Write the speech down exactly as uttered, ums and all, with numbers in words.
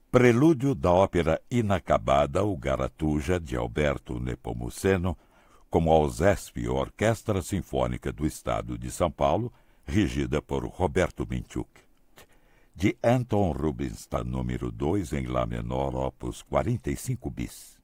Prelúdio da ópera inacabada O Garatuja, de Alberto Nepomuceno, com a OSESP, Orquestra Sinfônica do Estado de São Paulo, regida por Roberto Minchuk. De Anton Rubinstein, número dois, em Lá menor, opus quarenta e cinco bis.